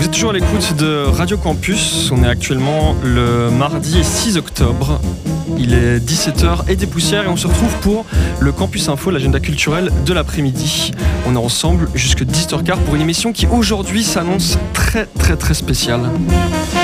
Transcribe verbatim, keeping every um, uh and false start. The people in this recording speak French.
êtes toujours à l'écoute de Radio Campus. On est actuellement le mardi six octobre. Il est dix-sept heures et des poussières et on se retrouve pour le Campus Info, l'agenda culturel de l'après-midi. On est ensemble jusqu'à dix heures quinze pour une émission qui aujourd'hui s'annonce très très très spéciale.